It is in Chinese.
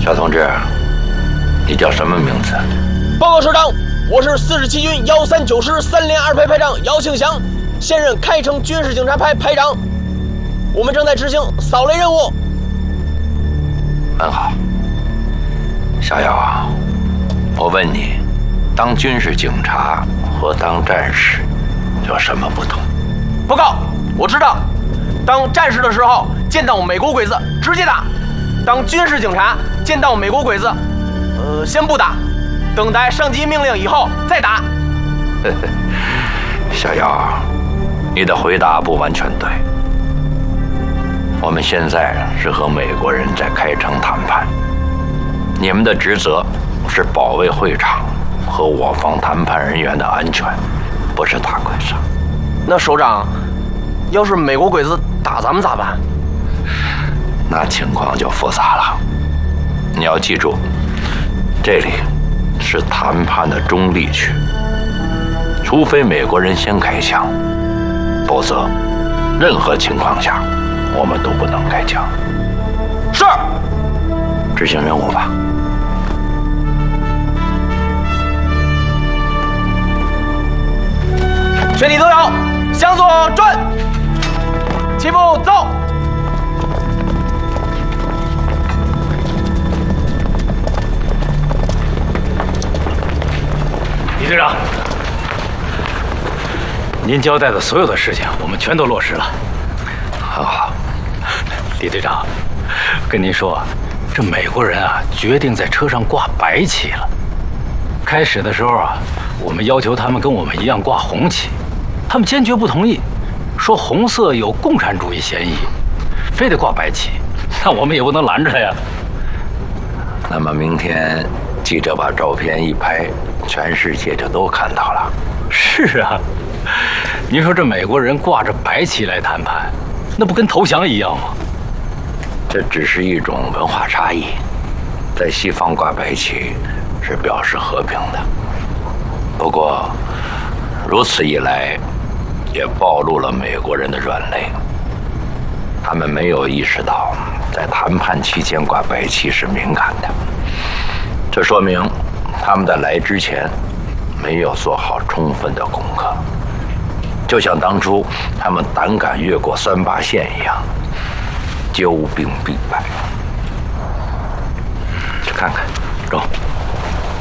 小同志，你叫什么名字？ 报告首长，我是47军139师3连2排排长姚庆祥，现任开城军事警察排排长。我们正在执行扫雷任务。 很好，小姚啊，我问你，当军事警察和当战士有什么不同？ 报告，我知道，当战士的时候见到美国鬼子直接打，当军事警察见到美国鬼子，先不打，等待上级命令以后再打。 小姚，你的回答不完全对。我们现在是和美国人在开城谈判，你们的职责是保卫会场和我方谈判人员的安全，不是打鬼子。 那首长，要是美国鬼子打咱们咋办？ 那情况就复杂了。你要记住，这里是谈判的中立区，除非美国人先开枪，否则任何情况下我们都不能开枪。 是， 执行任务吧。 全体都有，向左转，齐步走。 李队长，您交代的所有的事情，我们全都落实了。 很好。 李队长，跟您说，这美国人啊，决定在车上挂白旗了。开始的时候啊，我们要求他们跟我们一样挂红旗，他们坚决不同意，说红色有共产主义嫌疑，非得挂白旗。那我们也不能拦着他呀。 那么明天记者把照片一拍，全世界就都看到了。 是啊，您说这美国人挂着白旗来谈判，那不跟投降一样吗？ 这只是一种文化差异，在西方挂白旗是表示和平的。不过，如此一来，也暴露了美国人的软肋。他们没有意识到，在谈判期间挂白旗是敏感的。这说明他们在来之前没有做好充分的功课，就像当初他们胆敢越过3八线一样，骄兵必败。去看看，走。